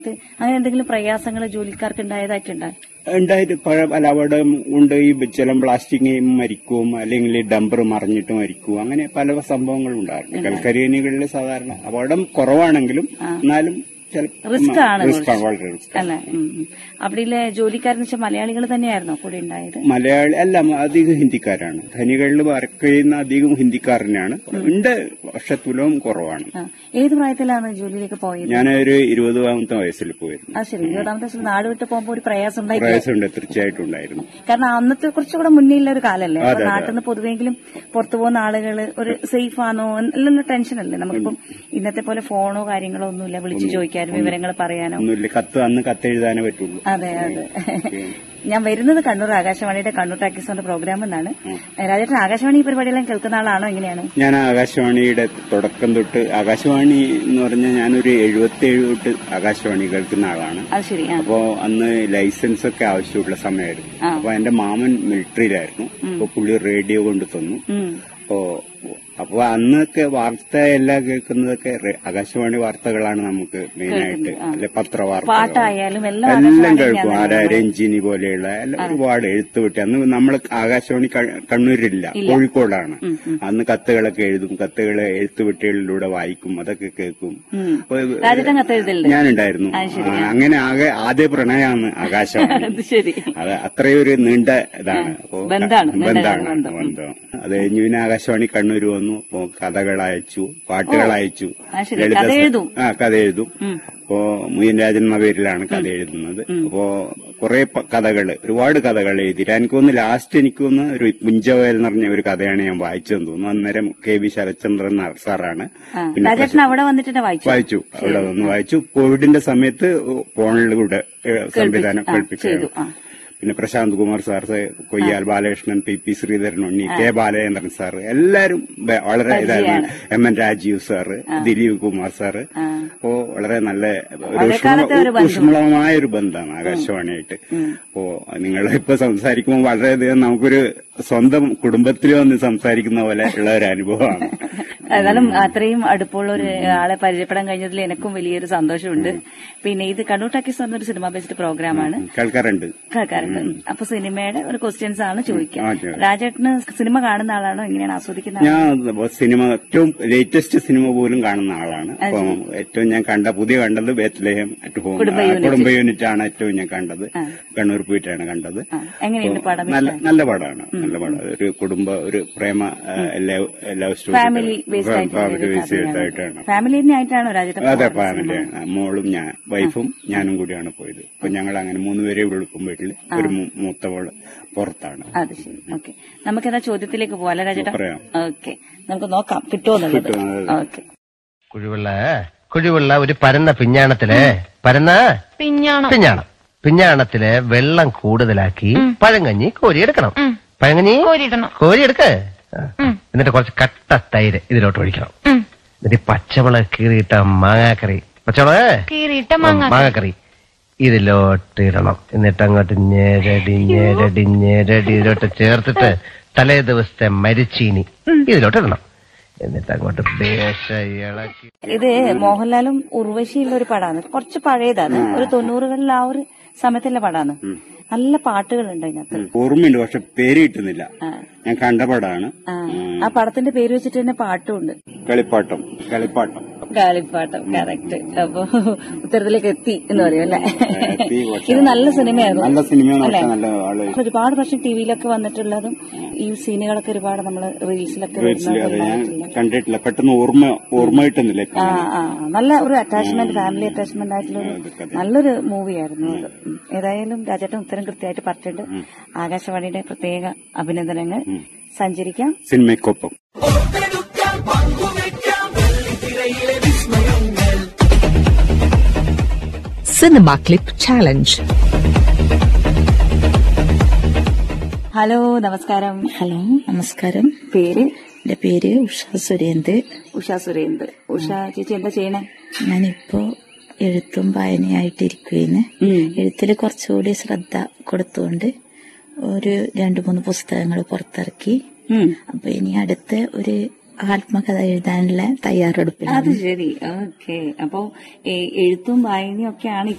അങ്ങനെ എന്തെങ്കിലും പ്രയാസങ്ങൾ ജോലിക്കാർക്ക് ഉണ്ടായതായിട്ടുണ്ടായി? ഉണ്ടായിട്ട് അവിടെ ഉണ്ട് ഈ ജലം പ്ലാസ്റ്റിക് മരിക്കും, അല്ലെങ്കിൽ ഡംപർ മറിഞ്ഞിട്ട് മരിക്കും, അങ്ങനെ പല സംഭവങ്ങളും ഉണ്ടായിരുന്നു. കൽക്കരി ഖനികളിൽ സാധാരണ അപകടം കുറവാണെങ്കിലും എന്നാലും റിസ്ക് ആണ് വളരെ റിസ്ക് അല്ലെ? അവിടെയുള്ള ജോലിക്കാരെന്ന് വെച്ചാൽ മലയാളികൾ തന്നെയായിരുന്നോ കൂടെ ഉണ്ടായത്? മലയാളി അല്ല, അധികം ഹിന്ദിക്കാരാണ്. ഖനികളിൽ വർക്ക് ചെയ്യുന്ന അധികം ഹിന്ദിക്കാരനാണ്. ഉണ്ട്, പക്ഷെ തുലവും കുറവാണ്. ഏത് പ്രായത്തിലാണ് ജോലിയിലേക്ക് പോയത്? ഞാനൊരു 20ാമത്തെ വയസ്സിൽ പോയിരുന്നു. ശരി, 20ാമത്തെ വയസ്സിൽ നാട് വിട്ട് പോകുമ്പോൾ ഒരു പ്രയാസമുണ്ട്. തീർച്ചയായിട്ടും ഉണ്ടായിരുന്നു. കാരണം അന്നത്തെ കുറച്ചുകൂടെ മുന്നേയുള്ള ഒരു കാലല്ലേ, നാട്ടിൽ നിന്ന് പൊതുവെങ്കിലും പുറത്തു പോകുന്ന ആളുകൾ ഒരു സേഫ് ആണോ എല്ലാം ടെൻഷനല്ലേ. നമുക്കിപ്പം ഇന്നത്തെ പോലെ ഫോണോ കാര്യങ്ങളോ ഒന്നുമില്ല, വിളിച്ചു ചോദിക്കാനും വിവരങ്ങൾ പറയാനോ അന്ന് കത്തെഴുതാനേ പറ്റുള്ളൂ. അതെ. ഞാൻ വരുന്നത് കണ്ണൂർ ആകാശവാണിയുടെ കണ്ണൂർ ടാക്കീസിന്റെ പ്രോഗ്രാം എന്നാണ്. രാജേട്ടൻ ആകാശവാണി ഈ പരിപാടിയെല്ലാം കേൾക്കുന്ന ആളാണോ, എങ്ങനെയാണ്? ഞാൻ ആകാശവാണിയുടെ തുടക്കം തൊട്ട്, ആകാശവാണി എന്ന് പറഞ്ഞാൽ ഞാനൊരു 77 തൊട്ട് ആകാശവാണി കേൾക്കുന്ന ആളാണ്. അത് ശരി. അപ്പോ അന്ന് ലൈസൻസ് ഒക്കെ ആവശ്യമുള്ള സമയമായിരുന്നു. അപ്പൊ എന്റെ മാമൻ മിലിറ്ററിയിലായിരുന്നു. അപ്പൊ പുള്ളി റേഡിയോ കൊണ്ട് തന്നു. അപ്പൊ അന്നൊക്കെ വാർത്ത എല്ലാം കേൾക്കുന്നതൊക്കെ ആകാശവാണി വാർത്തകളാണ് നമുക്ക് മെയിനായിട്ട്, അല്ലെ പത്രവാർത്തകളായാലും എല്ലാം കേൾക്കും. രഞ്ജിനി പോലെയുള്ള ഒരുപാട് എഴുത്തുവിട്ടി. അന്ന് നമ്മൾ ആകാശവാണി കണ്ണൂരില്ല, കോഴിക്കോടാണ്. അന്ന് കത്തുകളൊക്കെ എഴുതും, കത്തുകളെ എഴുത്തുവിട്ടികളിലൂടെ വായിക്കും, അതൊക്കെ കേൾക്കും. ഞാനുണ്ടായിരുന്നു. അങ്ങനെ ആദ്യ പ്രണയമാണ് ആകാശവാണി. അത് അത്രയൊരു നീണ്ട ഇതാണ്, ബന്ധം. അത് കഴിഞ്ഞ് പിന്നെ ആകാശവാണി കണ്ണൂർ വന്നു. അപ്പോ കഥകൾ അയച്ചു, പാട്ടുകൾ അയച്ചു, കഥ എഴുതും. അപ്പോ മുയൻ രാജൻ എന്ന പേരിലാണ് കഥ എഴുതുന്നത്. അപ്പോ കുറെ ഒരുപാട് കഥകൾ എഴുതി. എനിക്കൊന്ന് ലാസ്റ്റ് എനിക്കൊന്ന് ഒരു പുഞ്ചവയൽ എന്ന് പറഞ്ഞ ഒരു കഥയാണ് ഞാൻ വായിച്ചതെന്ന് തോന്നുന്നു. അന്നേരം KV ശരത്ചന്ദ്രൻ സാറാണ്. പിന്നെ അവിടെ വന്നിട്ട് വായിച്ചു, അവിടെ വന്ന് വായിച്ചു. കോവിഡിന്റെ സമയത്ത് ഫോണിലൂടെ സംവിധാനം കേൾപ്പിച്ചു. പിന്നെ പ്രശാന്ത് കുമാർ സാർ, കൊയ്യാൽ ബാലകൃഷ്ണൻ, PP ശ്രീധരൻ ഉണ്ണി, K ബാലചന്ദ്രൻ സാർ, എല്ലാരും വളരെ ഇതായിരുന്നു. MN Rajeev sir, Dileep Kumar sir. അപ്പോ വളരെ നല്ല ഊഷ്മളമായ ഒരു ബന്ധമാണ് ആകാശവാണിയായിട്ട്. അപ്പോ നിങ്ങളിപ്പോ സംസാരിക്കുമ്പോൾ വളരെയധികം നമുക്കൊരു സ്വന്തം കുടുംബത്തിൽ വന്ന് സംസാരിക്കുന്ന പോലെ ഉള്ള ഒരു അനുഭവമാണ്. എന്നാലും അത്രയും അടുപ്പുള്ള ഒരു ആളെ പരിചയപ്പെടാൻ കഴിഞ്ഞതിൽ എനിക്കും വലിയൊരു സന്തോഷമുണ്ട്. പിന്നെ ഇത് കണ്ണൂർ ടാക്കീസ് പറഞ്ഞൊരു സിനിമ ബേസ്ഡ് പ്രോഗ്രാമാണ്. കേൾക്കാറുണ്ട്. അപ്പൊ സിനിമയുടെ ഒരു ക്വസ്റ്റ്യൻസ് ആണ് ചോദിക്കുക. രാജേട്ടന് സിനിമ കാണുന്ന ആളാണോ, എങ്ങനെയാണ് ആസ്വദിക്കുന്നത്? ഞാൻ സിനിമ ഏറ്റവും ലേറ്റസ്റ്റ് സിനിമ പോലും കാണുന്ന ആളാണ്. അപ്പം ഏറ്റവും ഞാൻ പുതിയ കണ്ടത് ബേത്ത്ലേഹം അറ്റ് ഹോം കുടുംബ യൂണിറ്റ് ആണ് ഏറ്റവും ഞാൻ കണ്ടത്. കണ്ണൂർ പോയിട്ടാണ് കണ്ടത്. എങ്ങനെയുണ്ട് പടം? നല്ല പടമാണ്. ഒരു കുടുംബ, ഒരു പ്രേമ ലവ് സ്റ്റോറി, ഫാമിലി ആയിട്ടാണോ രാജേട്ടൻ? അതെ, ഫാമിലിയാണ്. മോളും വൈഫും ഞാനും കൂടിയാണ് പോയത്. അപ്പൊ ഞങ്ങൾ അങ്ങനെ 3 പേരെ വിളിക്കും വീട്ടില്. ഒരു മൂത്തവള് പുറത്താണ്. അത് ശരി. ഓക്കെ, നമുക്കെന്താ ചോദ്യത്തിലേക്ക് പോവാം രാജേട്ടാ? ഓക്കെ, നമുക്ക് നോക്കാം കിട്ടുമോന്നുള്ളത്. ഓക്കെ. കുഴിവുള്ള ഒരു പരന്ന പിഞ്ഞാണത്തില് വെള്ളം കൂടുതലാക്കി പഴങ്കഞ്ഞി കോരിയെടുക്കണം. കോരിയെടുക്ക. എന്നിട്ട് കുറച്ച് കട്ട തൈര് ഇതിലോട്ട് ഒഴിക്കണം. എന്നിട്ട് പച്ചമുളക് കീറിയിട്ട മാങ്ങാക്കറി ഇതിലോട്ട് ഇടണം. എന്നിട്ട് അങ്ങോട്ട് ഞെരടി ഇതിലോട്ട് ചേർത്തിട്ട് തലേ ദിവസത്തെ മരിച്ചീനി ഇതിലോട്ട് ഇടണം. എന്നിട്ട് അങ്ങോട്ട് ഇളക്കി. ഇത് മോഹൻലാലും ഉർവശിയുള്ള ഒരു പടമാണ്. കുറച്ച് പഴയതാണ്, ഒരു 90കളിൽ ആ ഒരു സമയത്തുള്ള പടമാണ്. നല്ല പാട്ടുകളുണ്ട് അതിനകത്ത്. ഓർമ്മയുണ്ട്, പക്ഷെ പേര് കിട്ടുന്നില്ല. ഞാൻ കണ്ട പടമാണ്. ആ പടത്തിന്റെ പേര് വെച്ചിട്ട് തന്നെ പാട്ടുമുണ്ട്. കളിപ്പാട്ടം. കറക്റ്റ്. അപ്പൊ ഉത്തരത്തിലേക്ക് എത്തി എന്ന് പറയും അല്ലെ? ഇത് നല്ല സിനിമയായിരുന്നു. ഒരുപാട് പക്ഷെ ടിവിയിലൊക്കെ വന്നിട്ടുള്ളതും ഈ സീനുകളൊക്കെ ഒരുപാട് നമ്മള് റീൽസിലൊക്കെ കണ്ടിട്ടില്ല. പെട്ടെന്ന് ഓർമ്മ കിട്ടുന്നില്ല. നല്ല ഒരു അറ്റാച്ച്മെന്റ്, ഫാമിലി അറ്റാച്ച്മെന്റ് ആയിട്ടുള്ള നല്ലൊരു മൂവിയായിരുന്നു അത്. ഏതായാലും രാജേട്ടൻ ഉത്തരം കൃത്യമായിട്ട് പറഞ്ഞിട്ടുണ്ട്. ആകാശവാണിയുടെ പ്രത്യേക അഭിനന്ദനങ്ങൾ. സഞ്ചരിക്കാം സിനിമയ്ക്കൊപ്പം. Cinema clip challenge. ഹലോ, നമസ്കാരം. ഹലോ, നമസ്കാരം. പേര്? എന്റെ പേര് ഉഷ സുരേന്ദ്. ഉഷ ചേച്ചി എന്താ ചെയ്യണേ? ഞാനിപ്പോ എഴുത്തും വായനയായിട്ടിരിക്കുകയെന്ന്. എഴുത്തില് കുറച്ചുകൂടി ശ്രദ്ധ കൊടുത്തുകൊണ്ട് ഒരു 2-3 പുസ്തകങ്ങൾ പുറത്തിറക്കി. അപ്പൊ ഇനി അടുത്ത ഒരു ആത്മകഥ എഴുതാനുള്ള തയ്യാറെടുപ്പിലാണ്. അത് ശരി. ഓക്കെ. അപ്പോ എഴുത്തും വായനയും ഒക്കെയാണ്